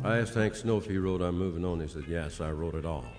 I asked Hank Snow if he wrote I'm Moving On. He said, yes, I wrote it all.